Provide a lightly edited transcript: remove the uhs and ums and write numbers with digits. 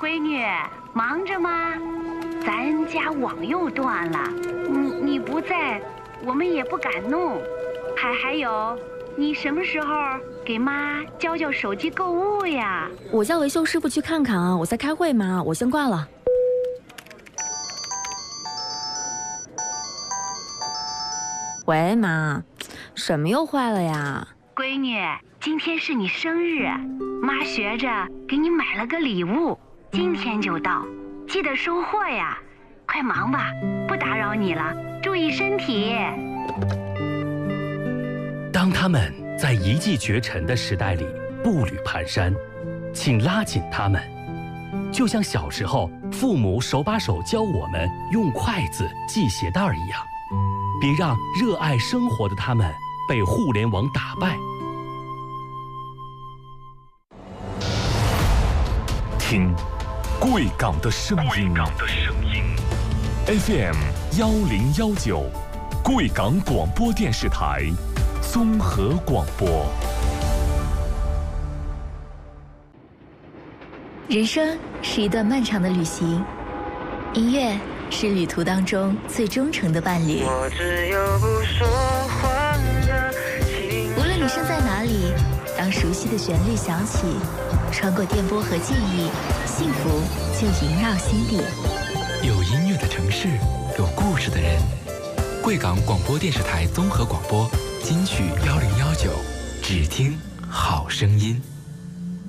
闺女，忙着吗？咱家网又断了，你不在，我们也不敢弄。还有，你什么时候给妈教手机购物呀？ 我叫维修师傅去看看啊，我在开会妈，我先挂了。喂，妈，什么又坏了呀？ 闺女，今天是你生日，妈学着给你买了个礼物，今天就到，记得收货呀。快忙吧，不打扰你了，注意身体。 当他们在一骑绝尘的时代里步履蹒跚，请拉紧他们，就像小时候父母手把手教我们用筷子系鞋带一样。别让热爱生活的他们被互联网打败。 听贵港的声音 ，FM 1019，贵港广播电视台综合广播。 人生是一段漫长的旅行，音乐是旅途当中最忠诚的伴侣。无论你身在哪里，当熟悉的旋律响起，穿过电波和记忆，幸福就萦绕心底。 有音乐的城市，有故事的人。贵港广播电视台综合广播金曲1019，只听好声音。